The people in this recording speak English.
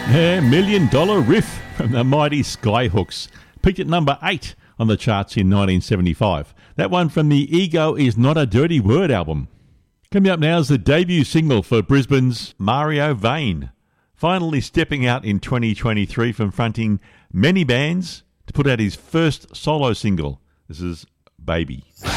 $1 Million Riff from the mighty Skyhooks. Peaked at number 8 on the charts in 1975. That one from the Ego Is Not a Dirty Word album. Coming up now is the debut single for Brisbane's Mario Vane. Finally stepping out in 2023 from fronting many bands to put out his first solo single. This is Baby.